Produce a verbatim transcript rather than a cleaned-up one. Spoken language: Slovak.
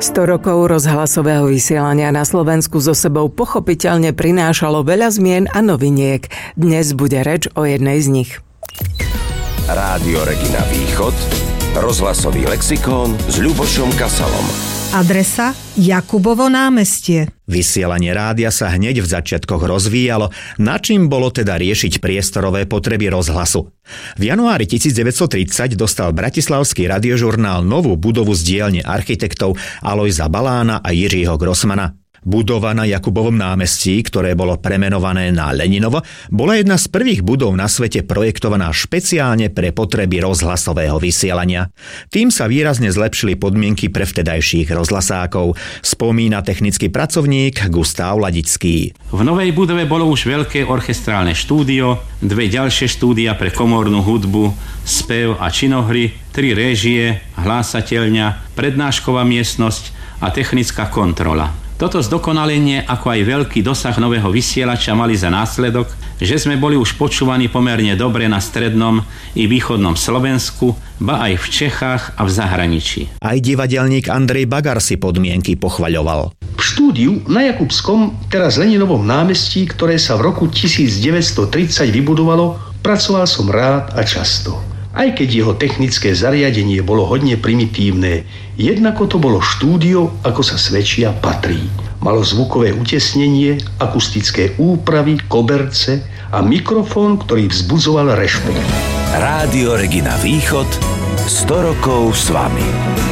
sto rokov rozhlasového vysielania na Slovensku so sebou pochopiteľne prinášalo veľa zmien a noviniek. Dnes bude reč o jednej z nich. Rádio Regina Východ, rozhlasový lexikón s Ľubošom Kasalom. Adresa Jakubovo námestie. Vysielanie rádia sa hneď v začiatkoch rozvíjalo, na čím bolo teda riešiť priestorové potreby rozhlasu. V januári devätnásťtridsať dostal bratislavský radiožurnál novú budovu z dielne architektov Alojza Balána a Jiřího Grossmana. Budova na Jakubovom námestí, ktoré bolo premenované na Leninovo, bola jedna z prvých budov na svete projektovaná špeciálne pre potreby rozhlasového vysielania. Tým sa výrazne zlepšili podmienky pre vtedajších rozhlasákov, spomína technický pracovník Gustav Ladický. V novej budove bolo už veľké orchestrálne štúdio, dve ďalšie štúdia pre komornú hudbu, spev a činohry, tri réžie, hlásateľňa, prednášková miestnosť a technická kontrola. Toto zdokonalenie, ako aj veľký dosah nového vysielača mali za následok, že sme boli už počúvaní pomerne dobre na strednom i východnom Slovensku, ba aj v Čechách a v zahraničí. Aj divadelník Andrej Bagar si podmienky pochvaľoval. V štúdiu na Jakubskom, teraz Leninovom námestí, ktoré sa v roku devätnásťtridsať vybudovalo, pracoval som rád a často. Aj keď jeho technické zariadenie bolo hodne primitívne, jednako to bolo štúdio, ako sa svedčia, patrí. Malo zvukové utesnenie, akustické úpravy, koberce a mikrofón, ktorý vzbudzoval rešpekt. Rádio Regina Východ, sto rokov s vami.